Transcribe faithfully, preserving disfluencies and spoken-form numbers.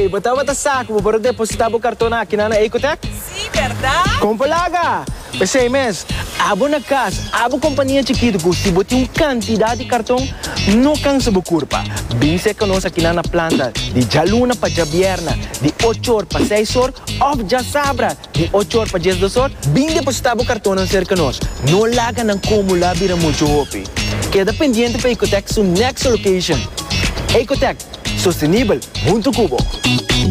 Ei, botava ta saco para depositar o cartão aqui na Ecotec? Sim, verdade? Compalaga! Pensei, mas, abo na casa, abo companhia chiquita, se bote uma quantidade de cartão, não cansa de curva. Bem se conosco aqui na planta, de jaluna para jabierna, de oito horas para seis horas, ou já sabra, de oito horas para dez horas, bem depositar o cartão na cerca nós. Não laga não como lá vira muito hopi. Queda pendiente para Ecotec, sua next location. Ecotec, sustentável, muito cubo.